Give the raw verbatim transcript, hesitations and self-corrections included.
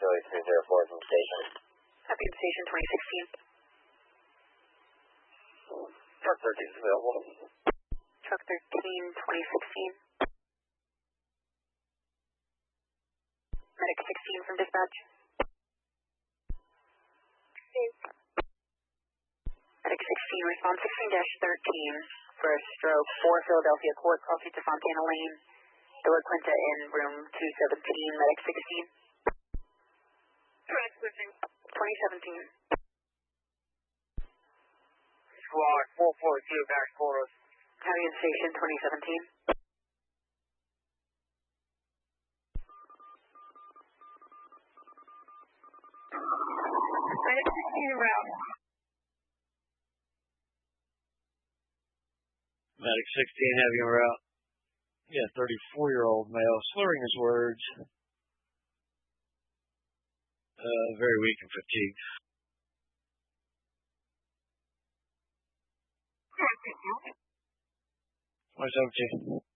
Philly three zero four from station. Copy from station twenty sixteen. Truck thirteen is available. Truck thirteen, twenty sixteen. Medic sixteen from dispatch. Medic sixteen, response sixteen dash thirteen for a stroke, four Philadelphia Court, crossing to Fontana Lane. Dela Quinta in room two seventeen, Medic sixteen. twenty seventeen. Squad four four two, back quarters. County and Station twenty seventeen. Medic sixteen route. Medic sixteen having a route. Yeah, thirty-four-year-old male, slurring his words. Uh, very weak and fatigued. twenty seventeen.